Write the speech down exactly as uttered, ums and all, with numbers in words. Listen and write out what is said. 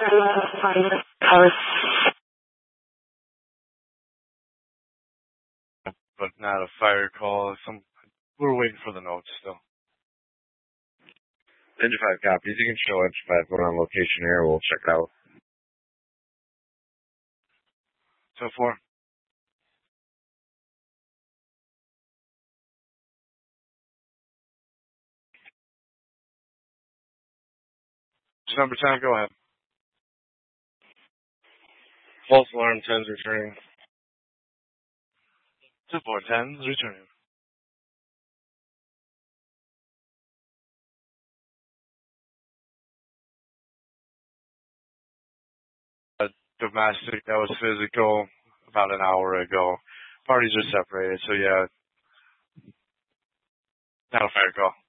But not a fire call. Some we're waiting for the notes still. Engine five copies. You can show Engine five going on location here. We'll check it out. So four. Number ten, go ahead. False alarm, ten's returning. Two four, ten's returning. Uh, domestic, that was physical about an hour ago. Parties are separated, so yeah, not a fire call.